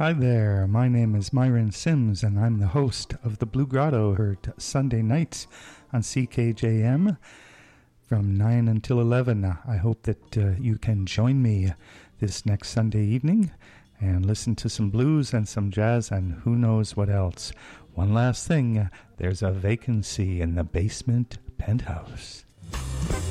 Hi there, my name is Myron Sims and I'm the host of the Blue Grotto, heard Sunday nights on CKJM from 9 until 11. I hope that you can join me this next Sunday evening and listen to some blues and some jazz and who knows what else. One last thing, there's a vacancy in the basement penthouse.